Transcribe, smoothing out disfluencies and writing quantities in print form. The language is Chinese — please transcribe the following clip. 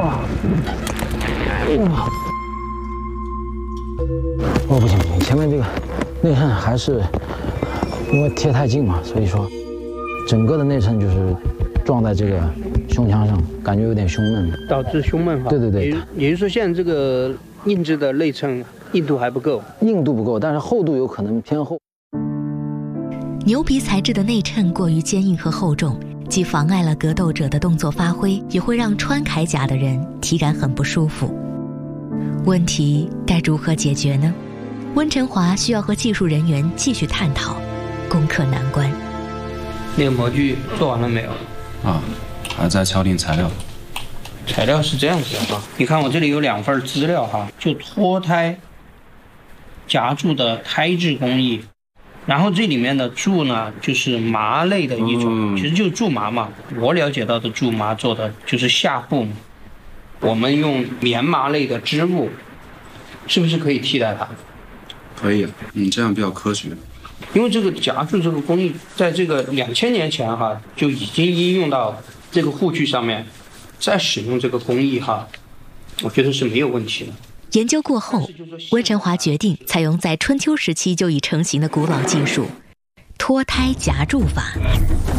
哇！哦，不行不行，前面这个内衬还是因为贴太近嘛，所以说整个的内衬就是撞在这个胸腔上，感觉有点胸闷， 导致胸闷哈。 对对对， 也就是说现在这个硬质的内衬硬度还不够， 硬度不够，但是厚度有可能偏厚。 牛皮材质的内衬过于坚硬和厚重，既妨碍了格斗者的动作发挥，也会让穿铠甲的人体感很不舒服。问题该如何解决呢？温晨华需要和技术人员继续探讨，攻克难关。 那个模具做完了没有？ 啊，还在敲定材料。 材料是这样子的哈，你看我这里有2份资料哈，就脱胎夹柱的胎质工艺，然后这里面的柱呢就是麻类的一种，其实就是苎麻嘛。我了解到的苎麻做的就是下部，我们用棉麻类的织物，是不是可以替代它？ 可以，这样比较科学。 因为这个夹柱这个工艺，在这个2000年前哈就已经应用到这个护具上面，再使用这个工艺哈，我觉得是没有问题的。 研究过后，温晨华决定采用在春秋时期就已成型的古老技术——脱胎夹柱法。